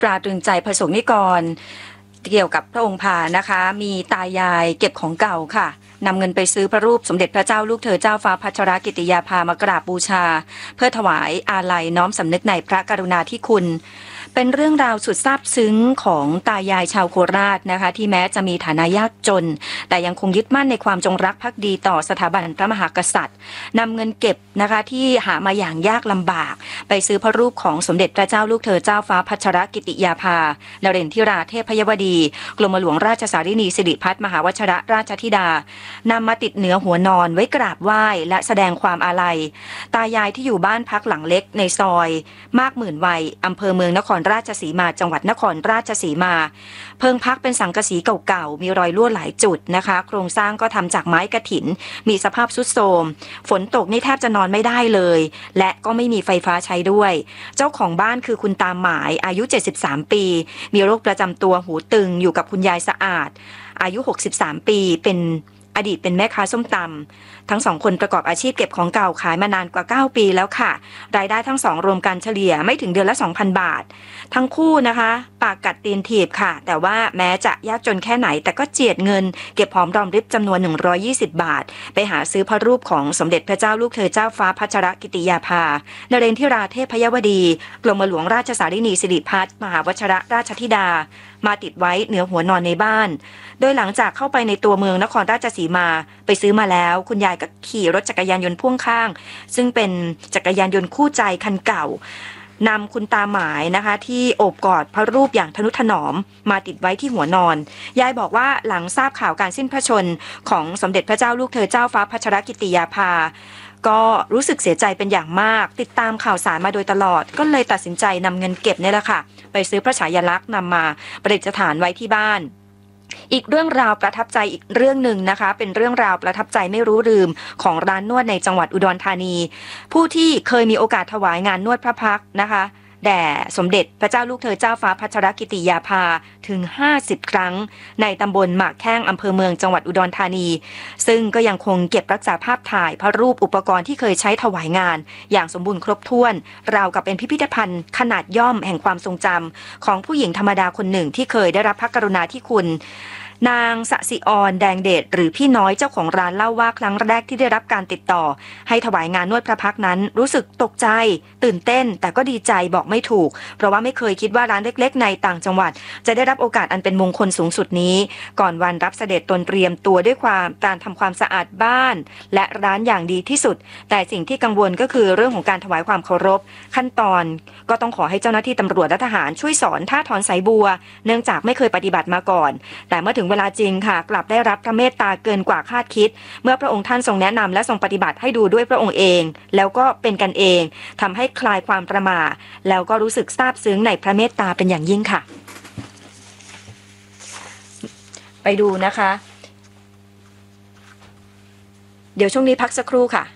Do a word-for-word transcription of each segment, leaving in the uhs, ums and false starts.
ตราตรึงใจประสงค์นิกรเกี่ยวกับพระองค์พานะคะมีตายายเก็บของเก่าค่ะนำเงินไปซื้อพระรูปสมเด็จพระเจ้าลูกเธอเจ้าฟ้าพัชรกิติยาภามากราบบูชาเพื่อถวายอาลัยน้อมสำนึกในพระกรุณาธิคุณเป็นเรื่องราวสุดซาบซึ้งของตายายชาวโคราชนะคะที่แม้จะมีฐานะยากจนแต่ยังคงยึดมั่นในความจงรักภักดีต่อสถาบันพระมหากษัตริย์นำเงินเก็บนะคะที่หามาอย่างยากลำบากไปซื้อพระรูปของสมเด็จพระเจ้าลูกเธอเจ้าฟ้าพัชรกิติยาภานเรนทิราเทพยวดีกรมหลวงราชสารินีสิริพัฒน์มหาวชิรราชธิดานำมาติดเหนือหัวนอนไว้กราบไหว้และแสดงความอาลัยตายายที่อยู่บ้านพักหลังเล็กในซอยมากหมื่นวัยอำเภอเมืองนครราชสีมาจังหวัดนครราชสีมาเพิงพักเป็นสังกะสีเก่าๆมีรอยรั่วหลายจุดนะคะโครงสร้างก็ทำจากไม้กฐินมีสภาพทรุดโทรมฝนตกนี่แทบจะนอนไม่ได้เลยและก็ไม่มีไฟฟ้าใช้ด้วยเจ้าของบ้านคือคุณตาหมายอายุเจ็ดสิบสามปีมีโรคประจำตัวหูตึงอยู่กับคุณยายสะอาดอายุหกสิบสามปีเป็นอดีตเป็นแม่ค้าส้มตำทั้งสองคนประกอบอาชีพเก็บของเก่าขายมานานกว่าเก้าปีแล้วค่ะรายได้ทั้งสองรวมกันเฉลี่ยไม่ถึงเดือนละ สองพัน บาททั้งคู่นะคะปากกัดตีนถีบค่ะแต่ว่าแม้จะยากจนแค่ไหนแต่ก็เจียดเงินเก็บหอมรอมริบจำนวนหนึ่งร้อยยี่สิบบาทไปหาซื้อพระรูปของสมเด็จพระเจ้าลูกเธอเจ้าฟ้าพัชรกิติยาภานเรนทิราเทพยวดีกรมหลวงราชสารินีสิริพัฒน์มหาวชิรราชธิดามาติดไว้เหนือหัวนอนในบ้านโดยหลังจากเข้าไปในตัวเมืองนครราชสีมาไปซื้อมาแล้วคุณยายก็ขี่รถจักรยานยนต์พ่วงข้างซึ่งเป็นจักรยานยนต์คู่ใจคันเก่านำคุณตาหมายนะคะที่โอบกอดพระรูปอย่างทนุถนอมมาติดไว้ที่หัวนอนยายบอกว่าหลังทราบข่าวการสิ้นพระชนของสมเด็จพระเจ้าลูกเธอเจ้าฟ้าพัชรกิติยาภาก็รู้สึกเสียใจเป็นอย่างมากติดตามข่าวสารมาโดยตลอดก็เลยตัดสินใจนำเงินเก็บเนี่ยแหละค่ะไปซื้อพระฉายาลักษณ์นำมาประดิษฐานไว้ที่บ้านอีกเรื่องราวประทับใจอีกเรื่องหนึ่งนะคะเป็นเรื่องราวประทับใจไม่รู้ลืมของร้านนวดในจังหวัดอุดรธานีผู้ที่เคยมีโอกาสถวายงานนวดพระพักตร์นะคะแด่สมเด็จพระเจ้าลูกเธอเจ้าฟ้าพัชรกิติยาภาถึงห้าสิบครั้งในตำบลหมากแข้งอำเภอเมืองจังหวัดอุดรธานีซึ่งก็ยังคงเก็บรักษาภาพถ่ายพระรูปอุปกรณ์ที่เคยใช้ถวายงานอย่างสมบูรณ์ครบถ้วนราวกับเป็นพิพิธภัณฑ์ขนาดย่อมแห่งความทรงจำของผู้หญิงธรรมดาคนหนึ่งที่เคยได้รับพระกรุณาธิคุณนางสสิอรแดงเดชหรือพี่น้อยเจ้าของร้านเล่าว่าครั้งแรกที่ได้รับการติดต่อให้ถวายงานนวดพระพักตร์นั้นรู้สึกตกใจตื่นเต้นแต่ก็ดีใจบอกไม่ถูกเพราะว่าไม่เคยคิดว่าร้านเล็กๆในต่างจังหวัดจะได้รับโอกาสอันเป็นมงคลสูงสุดนี้ก่อนวันรับเสด็จตนเตรียมตัวด้วยความการทำความสะอาดบ้านและร้านอย่างดีที่สุดแต่สิ่งที่กังวลก็คือเรื่องของการถวายความเคารพขั้นตอนก็ต้องขอให้เจ้าหน้าที่ตำรวจและทหารช่วยสอนท่าถอนสายบัวเนื่องจากไม่เคยปฏิบัติมาก่อนแต่เมื่อถึงเวลาจริงค่ะกลับได้รับพระเมตตาเกินกว่าคาดคิดเมื่อพระองค์ท่านทรงแนะนำและทรงปฏิบัติให้ดูด้วยพระองค์เองแล้วก็เป็นกันเองทำให้คลายความประหม่าแล้วก็รู้สึกซาบซึ้งในพระเมตตาเป็นอย่างยิ่งค่ะไปดูนะคะเดี๋ยวช่วงนี้พักสักครู่ค่ะ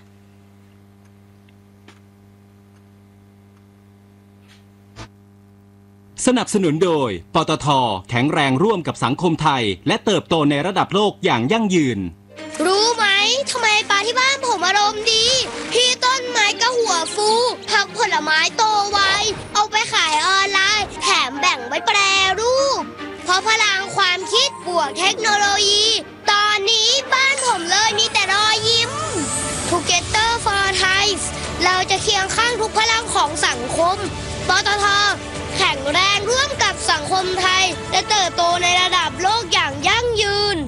สนับสนุนโดยปตท.แข็งแรงร่วมกับสังคมไทยและเติบโตในระดับโลกอย่างยั่งยืนรู้ไหมทำไมปลาที่บ้านผมอารมณ์ดีพี่ต้นไม้ก็หัวฟูผักผลไม้โตไวเอาไปขายออนไลน์แถมแบ่งไว้แปรรูปเพราะพลังความคิดบวกเทคโนโลยีตอนนี้บ้านผมเลยมีแต่รอยยิ้ม Together for Thai เราจะเคียงข้างทุกพลังของสังคมปตท.แข็งแรงร่วมกับสังคมไทยและเติบโตในระดับโลกอย่างยั่งยืน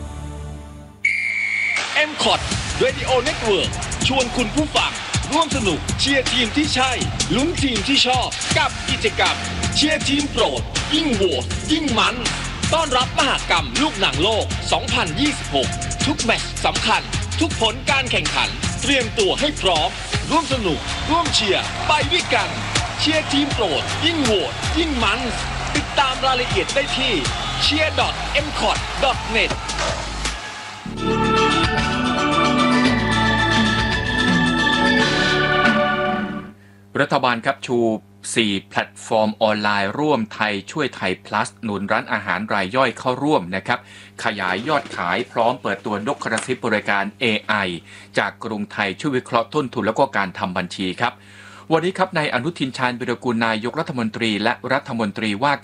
เอ็ม คอท Radio Network ชวนคุณผู้ฟังร่วมสนุกเชียร์ทีมที่ใช่ลุ้นทีมที่ชอบกับกิจกรรมเชียร์ทีมโปรดยิ่งโหวตยิ่งมันต้อนรับมหกรรมลูกหนังโลก สองพันยี่สิบหก ทุกแมตช์สำคัญทุกผลการแข่งขันเตรียมตัวให้พร้อมร่วมสนุกร่วมเชียร์ไปด้วยกันเชียร์ทีมโปรดยิ่งโหวตยิ่งมันติดตามรายละเอียดได้ที่ เชียร์ ดอท เอ็ม คอท ดอท เน็ตรัฐบาลครับชูสี่แพลตฟอร์มออนไลน์ร่วมไทยช่วยไทย plus หนุนร้านอาหารรายย่อยเข้าร่วมนะครับขยายยอดขายพร้อมเปิดตัวนกกระซิบบริการ เอ ไอ จากกรุงไทยช่วยวิเคราะห์ต้นทุนแล้วก็การทำบัญชีครับวันนี้ครับนายอนุทินชาญวิรากูลนายกรัฐมนตรีและรัฐมนตรีว่า